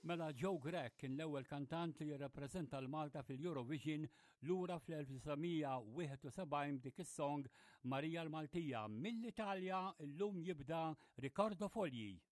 Mela Joe Grech kien l-ewwel kantant li jirrappreżenta l-Malta fil-Eurovision lura fl-1971 dik is-song Marija l-Maltija. Mill-Italja llum jibda Riccardo Fogli.